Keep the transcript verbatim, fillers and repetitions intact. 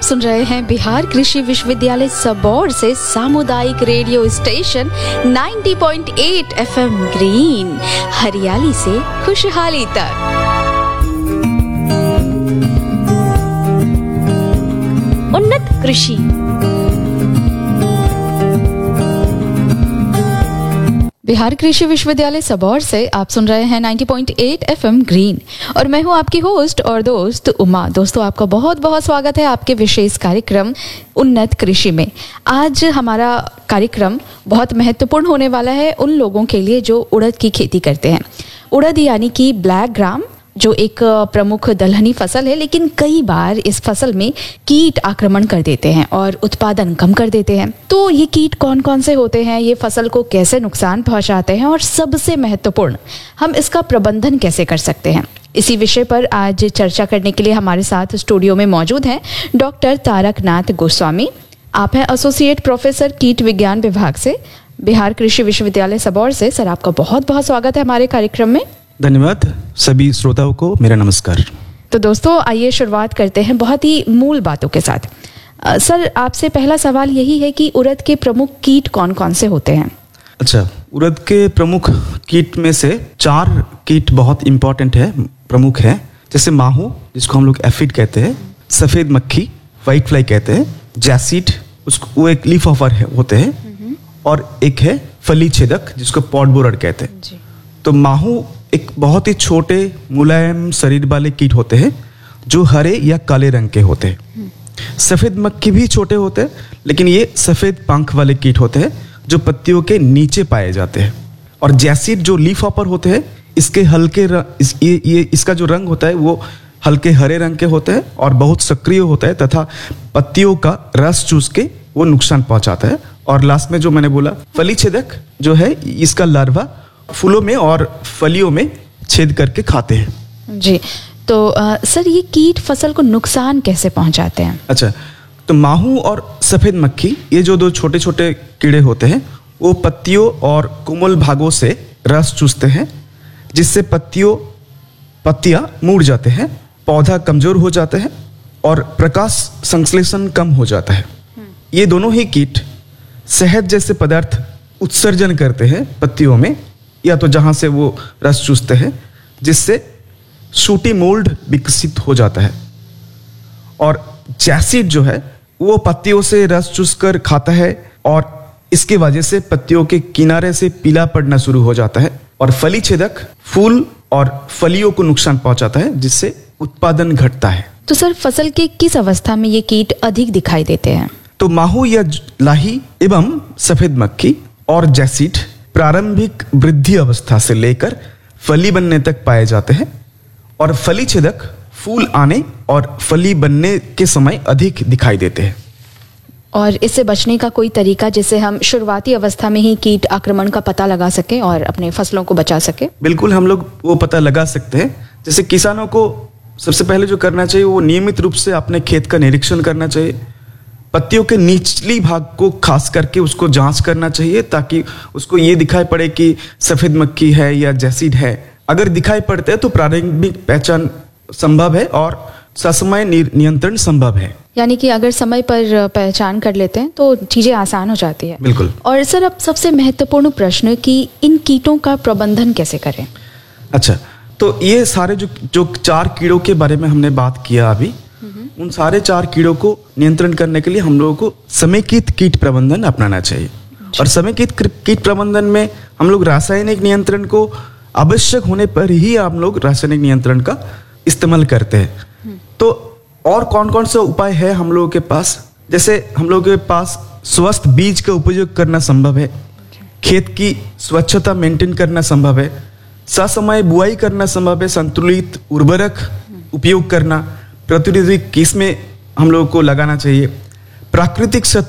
सुन रहे हैं बिहार कृषि विश्वविद्यालय सबौर से सामुदायिक रेडियो स्टेशन नब्बे पॉइंट आठ एफएम ग्रीन, हरियाली से खुशहाली तक। उन्नत कृषि। बिहार कृषि विश्वविद्यालय सबौर से आप सुन रहे हैं नब्बे पॉइंट आठ एफएम ग्रीन और मैं हूं आपकी होस्ट और दोस्त उमा। दोस्तों, आपका बहुत बहुत स्वागत है आपके विशेष कार्यक्रम उन्नत कृषि में। आज हमारा कार्यक्रम बहुत महत्वपूर्ण होने वाला है उन लोगों के लिए जो उड़द की खेती करते हैं। उड़द यानी कि ब्लैक ग्राम, जो एक प्रमुख दलहनी फसल है, लेकिन कई बार इस फसल में कीट आक्रमण कर देते हैं और उत्पादन कम कर देते हैं। तो ये कीट कौन कौन से होते हैं, ये फसल को कैसे नुकसान पहुंचाते हैं और सबसे महत्वपूर्ण, हम इसका प्रबंधन कैसे कर सकते हैं, इसी विषय पर आज चर्चा करने के लिए हमारे साथ स्टूडियो में मौजूद हैं डॉक्टर तारकनाथ गोस्वामी। आप हैं एसोसिएट प्रोफेसर कीट विज्ञान विभाग से, बिहार कृषि विश्वविद्यालय सबौर से। सर, आपका बहुत बहुत स्वागत है हमारे कार्यक्रम में। धन्यवाद। सभी श्रोताओं को मेरा नमस्कार। तो दोस्तों, आइए शुरुआत करते हैं बहुत ही मूल बातों के साथ। आ, सर, आपसे पहला सवाल यही है कि उड़द के प्रमुख कीट कौन कौन से होते हैं? अच्छा, उड़द के प्रमुख कीट में से चार कीट बहुत इंपॉर्टेंट है, प्रमुख है। जैसे माहू, जिसको हम लोग एफिड कहते हैं, सफेद मक्खी, व्हाइट फ्लाई कहते हैं, जैसिड, उसको वो एक लीफ ऑफर है, होते हैं, और एक है फली छेदक, जिसको पॉड बोरर कहते हैं जी। तो माहू एक बहुत ही छोटे मुलायम शरीर वाले कीट होते हैं जो हरे या काले रंग के होते हैं। सफेद मक्खी भी छोटे होते हैं, लेकिन ये सफेद पंख वाले कीट होते हैं जो पत्तियों के नीचे पाए जाते हैं। और जैसिड जो लीफ हॉपर होते हैं, इसके हल्के इस, ये, ये इसका जो रंग होता है वो हल्के हरे रंग के होते हैं और बहुत सक्रिय होता है तथा पत्तियों का रस चूस के वो नुकसान पहुंचाता है। और लास्ट में जो मैंने बोला फली छेदक जो है, इसका लार्वा फूलों में और फलियों में छेद करके खाते हैं जी। तो आ, सर, ये कीट फसल को नुकसान कैसे पहुंचाते हैं? अच्छा, तो माहू और सफेद मक्खी, ये जो दो छोटे छोटे कीड़े होते हैं, वो पत्तियों और कोमल भागों से रस चूसते हैं, जिससे पत्तियों पत्तियां मुड़ जाते हैं, पौधा कमजोर हो जाते हैं और प्रकाश संश्लेषण कम हो जाता है। ये दोनों ही कीट शहद जैसे पदार्थ उत्सर्जन करते हैं पत्तियों में, या तो जहां से वो रस चूसते हैं, जिससे सूटी मोल्ड विकसित हो जाता है। और जैसिड जो है वो पत्तियों से रस चूसकर खाता है और इसके वजह से पत्तियों के किनारे से पीला पड़ना शुरू हो जाता है। और फली छेदक फूल और फलियों को नुकसान पहुंचाता है, जिससे उत्पादन घटता है। तो सर, फसल के किस अवस्था में ये कीट अधिक दिखाई देते हैं? तो माहू या लाही एवं सफेद मक्खी और जैसिड प्रारंभिक वृद्धि अवस्था से लेकर फली बनने तक पाए जाते हैं, और फली छेदक फूल आने और फली बनने के समय अधिक दिखाई देते हैं। और इससे बचने का कोई तरीका, जिससे हम शुरुआती अवस्था में ही कीट आक्रमण का पता लगा सकें और अपने फसलों को बचा सके? बिल्कुल, हम लोग वो पता लगा सकते हैं। जैसे किसानों को सबसे पहले जो करना चाहिए, वो नियमित रूप से अपने खेत का निरीक्षण करना चाहिए। पत्तियों के निचली भाग को खास करके उसको जांच करना चाहिए, ताकि उसको ये दिखाई पड़े कि सफेद मक्खी है या जैसिड है। अगर दिखाई पड़ते हैं तो प्रारंभिक पहचान संभव है और ससमय नियंत्रण संभव है। यानी कि अगर समय पर पहचान कर लेते हैं तो चीजें आसान हो जाती है। बिल्कुल। और सर, अब सबसे महत्वपूर्ण प्रश्न कि इन कीटों का प्रबंधन कैसे करें? अच्छा, तो ये सारे जो जो चार कीड़ों के बारे में हमने बात किया अभी, उन सारे चार कीड़ों को नियंत्रण करने के लिए हम लोगों को समेकित कीट प्रबंधन अपनाना चाहिए। और समेकित कीट प्रबंधन में हम लोग रासायनिक नियंत्रण को आवश्यक होने पर ही हम लोग रासायनिक नियंत्रण का इस्तेमाल करते हैं। तो और कौन कौन से उपाय है हम लोगों के पास? जैसे हम लोगों के पास स्वस्थ बीज का उपयोग करना संभव है, खेत की स्वच्छता मेंटेन करना संभव है, ससमय बुआई करना संभव है, संतुलित उर्वरक उपयोग करना, प्रतिरोधी किस्में हम लोगों को लगाना चाहिए, प्राकृतिक